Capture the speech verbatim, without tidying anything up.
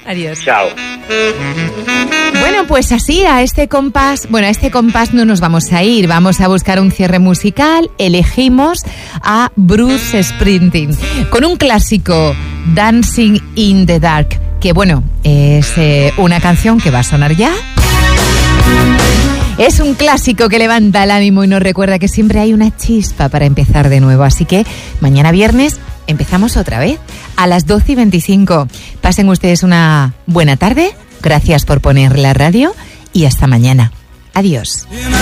Adiós. Chao. Bueno, pues así, a este compás, bueno, a este compás no nos vamos a ir, vamos a buscar un cierre musical, elegimos a Bruce Springsteen, con un clásico, Dancing in the Dark, que bueno, es eh, una canción que va a sonar ya. Es un clásico que levanta el ánimo y nos recuerda que siempre hay una chispa para empezar de nuevo, así que mañana viernes empezamos otra vez a las doce y veinticinco. Pasen ustedes una buena tarde. Gracias por poner la radio y hasta mañana. Adiós.